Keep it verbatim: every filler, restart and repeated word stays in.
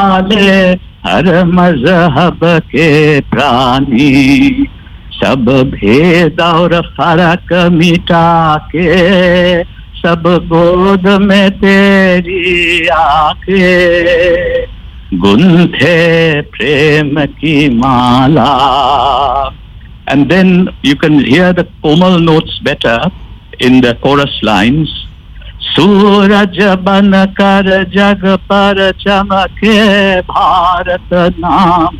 वाले हर मजहब के प्राणी, सब भेद और फर्क मिटा के सब गोद में तेरी आके गुंथे प्रेम की माला. And then you can hear the komal notes better in the chorus lines. सूरज बन कर जग पर चमके भारत नाम